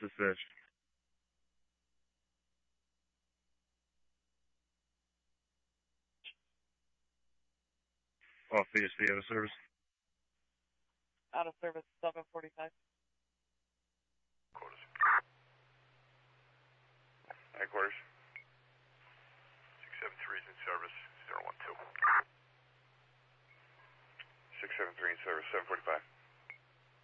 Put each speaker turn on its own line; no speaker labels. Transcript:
is Fish. Off VSD out of service.
Out of service, 745.
Headquarters.